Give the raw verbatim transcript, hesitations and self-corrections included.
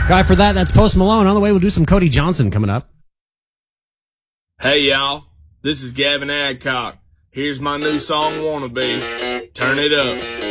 Guy for that, that's Post Malone. On the way, we'll do some Cody Johnson coming up. Hey, y'all. This is Gavin Adcock. Here's my new song, Wannabe. Turn it up.